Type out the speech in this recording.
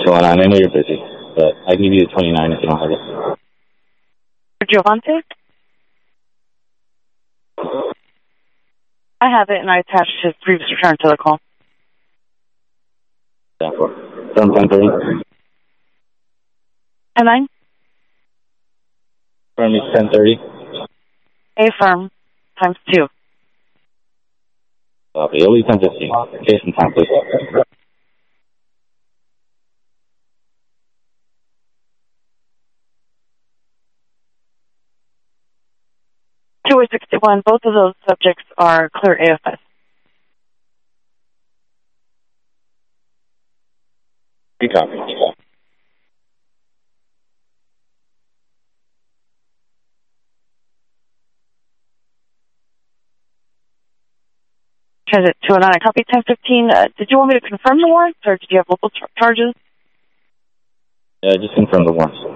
going on. I know you're busy, but I can give you the 29 if you don't have it. Giovante? I have it, and I attached his previous return to the call. Yeah, for 10:30. 10-9? Firm is 10:30. A firm, times 2. Okay, you'll leave 10:15. Jason, time, please. 261, both of those subjects are clear AFS. You copy. Transit 209, I copy 1015. Did you want me to confirm the warrants, or did you have local charges? Yeah, just confirm the warrants.